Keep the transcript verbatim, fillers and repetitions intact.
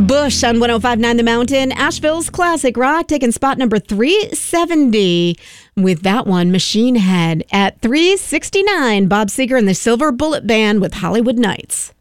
Bush on one oh five point nine The Mountain. Asheville's classic rock taking spot number three seventy with that one, Machine Head. At three sixty-nine, Bob Seger and the Silver Bullet Band with Hollywood Nights.